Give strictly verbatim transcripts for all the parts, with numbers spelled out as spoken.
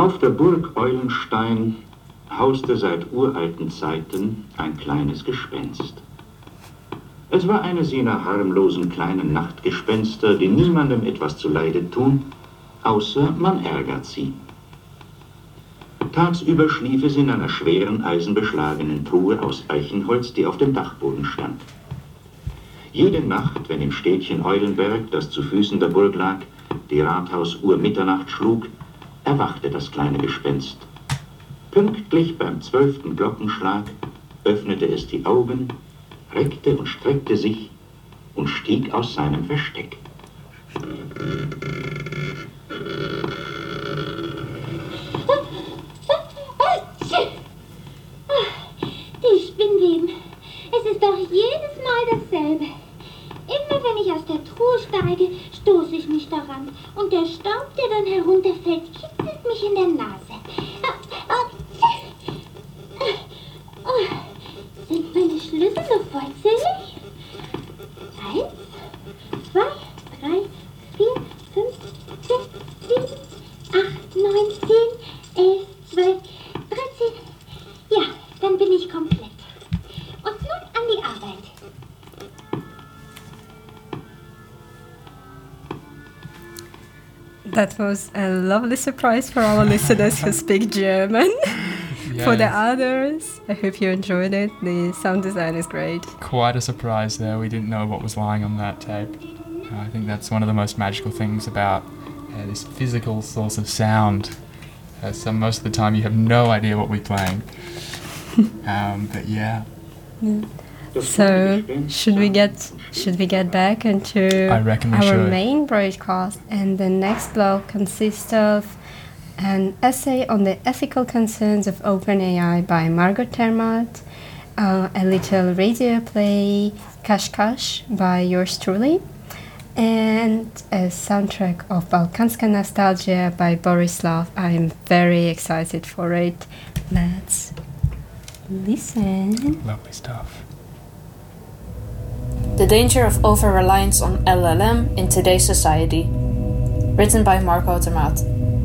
Auf der Burg Eulenstein hauste seit uralten Zeiten ein kleines Gespenst. Es war eines jener harmlosen kleinen Nachtgespenster, die niemandem etwas zuleide tun, außer man ärgert sie. Tagsüber schlief es in einer schweren, eisenbeschlagenen Truhe aus Eichenholz, die auf dem Dachboden stand. Jede Nacht, wenn im Städtchen Eulenberg, das zu Füßen der Burg lag, die Rathausuhr Mitternacht schlug, erwachte das kleine Gespenst. Pünktlich beim zwölften Glockenschlag öffnete es die Augen, reckte und streckte sich und stieg aus seinem Versteck. Die Spinnweben. Es ist doch jedes Mal dasselbe. Immer wenn ich aus der Truhe steige, stoße ich mich daran. Und der Staub, der dann herunterfällt, kitzelt mich in der Nase. Sind meine Schlüssel so vollzählig? Eins, zwei, drei, vier, fünf, sechs, sieben, acht, neun, zehn, elf, zwölf, dreizehn. Ja, dann bin ich komplett. Und nun an die Arbeit. That was a lovely surprise for our listeners who speak German. Yes. For the others, I hope you enjoyed it. The sound design is great. Quite a surprise there. We didn't know what was lying on that tape. Uh, I think that's one of the most magical things about uh, this physical source of sound. Uh, so most of the time you have no idea what we're playing. um, but yeah. yeah. So should we get should we get back into I reckon we our should. main broadcast? And the next block consists of an essay on the ethical concerns of OpenAI by Margot Termalt, uh, a little radio play, Kash Kash by yours truly, and a soundtrack of Balkanska Nostalgia by Borislav. I'm very excited for it. Let's listen. Lovely stuff. The Danger of Over-Reliance on L L M in Today's Society. Written by Margot Termalt.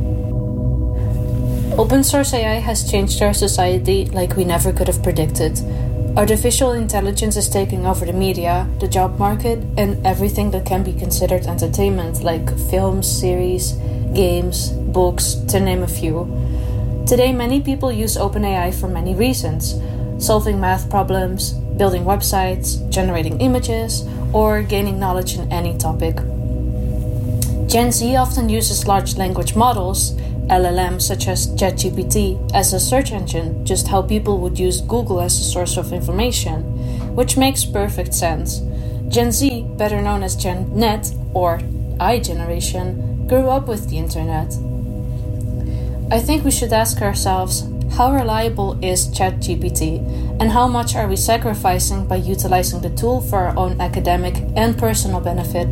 Open source A I has changed our society like we never could have predicted. Artificial intelligence is taking over the media, the job market, and everything that can be considered entertainment, like films, series, games, books, to name a few. Today, many people use OpenAI for many reasons: solving math problems, building websites, generating images, or gaining knowledge in any topic. Gen Z often uses large language models, L L Ms such as ChatGPT, as a search engine, just how people would use Google as a source of information, which makes perfect sense. Gen Z, better known as Gen net or I generation, grew up with the internet. I think we should ask ourselves, how reliable is ChatGPT, and how much are we sacrificing by utilizing the tool for our own academic and personal benefit?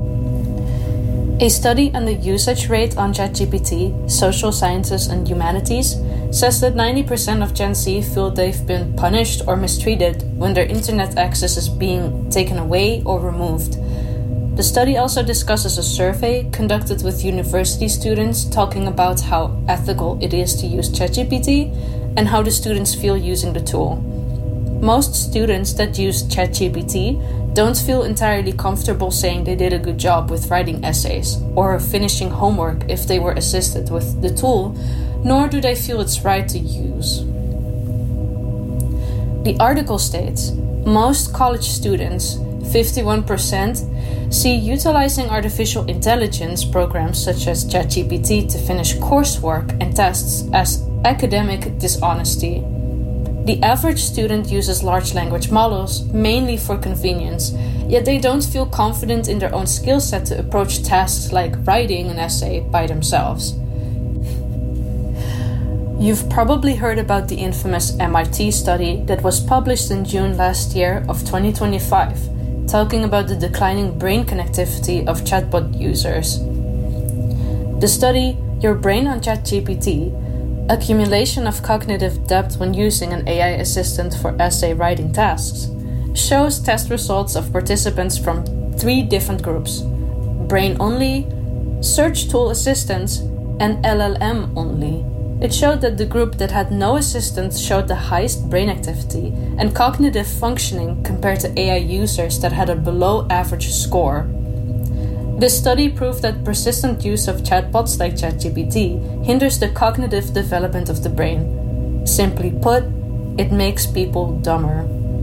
A study on the usage rate on ChatGPT, social sciences and humanities, says that ninety percent of Gen Z feel they've been punished or mistreated when their internet access is being taken away or removed. The study also discusses a survey conducted with university students talking about how ethical it is to use ChatGPT and how the students feel using the tool. Most students that use ChatGPT don't feel entirely comfortable saying they did a good job with writing essays or finishing homework if they were assisted with the tool, nor do they feel it's right to use. The article states, most college students, fifty-one percent, see utilizing artificial intelligence programs such as ChatGPT to finish coursework and tests as academic dishonesty. The average student uses large language models mainly for convenience, yet they don't feel confident in their own skill set to approach tasks like writing an essay by themselves. You've probably heard about the infamous M I T study that was published in June last year of twenty twenty-five, talking about the declining brain connectivity of chatbot users. The study, Your Brain on ChatGPT, Accumulation of Cognitive Depth when Using an A I Assistant for Essay Writing Tasks, shows test results of participants from three different groups: brain-only, search tool assistants, and L L M only. It showed that the group that had no assistance showed the highest brain activity and cognitive functioning compared to A I users that had a below average score. This study proved that persistent use of chatbots like ChatGPT hinders the cognitive development of the brain. Simply put, it makes people dumber.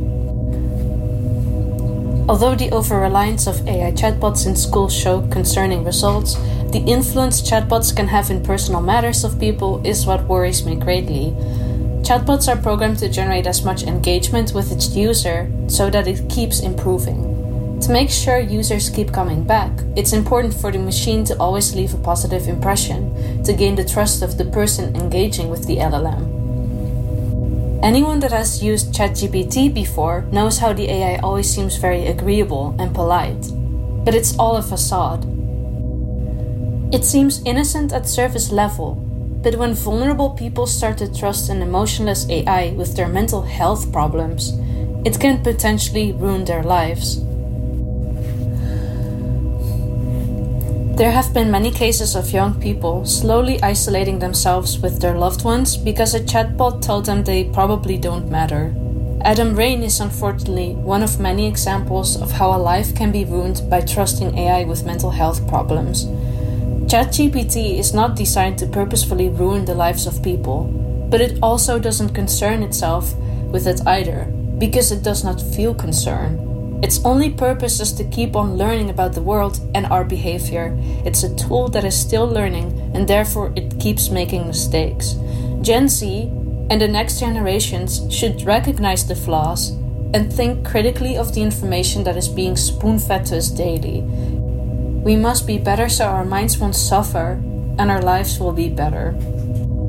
Although the over-reliance of A I chatbots in schools show concerning results, the influence chatbots can have in personal matters of people is what worries me greatly. Chatbots are programmed to generate as much engagement with its user so that it keeps improving. To make sure users keep coming back, it's important for the machine to always leave a positive impression to gain the trust of the person engaging with the L L M. Anyone that has used ChatGPT before knows how the A I always seems very agreeable and polite, but it's all a facade. It seems innocent at surface level, but when vulnerable people start to trust an emotionless A I with their mental health problems, it can potentially ruin their lives. There have been many cases of young people slowly isolating themselves with their loved ones because a chatbot told them they probably don't matter. Adam Rain is unfortunately one of many examples of how a life can be ruined by trusting A I with mental health problems. ChatGPT is not designed to purposefully ruin the lives of people, but it also doesn't concern itself with it either, because it does not feel concern. Its only purpose is to keep on learning about the world and our behavior. It's a tool that is still learning, and therefore it keeps making mistakes. Gen Z and the next generations should recognize the flaws and think critically of the information that is being spoon-fed to us daily. We must be better so our minds won't suffer and our lives will be better.